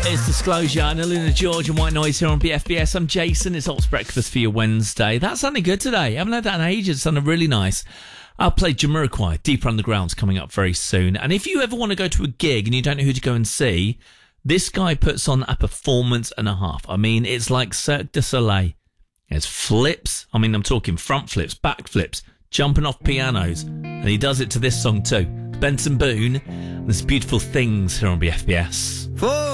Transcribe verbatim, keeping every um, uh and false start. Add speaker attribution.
Speaker 1: It's Disclosure and Alina George and White Noise here on B F B S. I'm Jason. It's Ops Breakfast for your Wednesday. That sounded good today. I haven't had that in ages. It sounded really nice. I'll play Jamiroquai. Deeper Underground's coming up very soon. And if you ever want to go to a gig and you don't know who to go and see, this guy puts on a performance and a half. I mean, it's like Cirque du Soleil. There's flips. I mean, I'm talking front flips, back flips, jumping off pianos. And he does it to this song too. Benson Boone. There's Beautiful Things here on B F B S.
Speaker 2: Four.